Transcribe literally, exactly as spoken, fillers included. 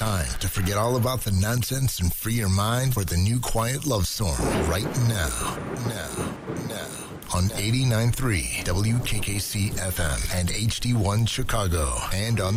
time to forget all about the nonsense and free your mind for the new quiet love song right now. Now. Now. On eighty-nine point three W K K C F M and H D one Chicago and on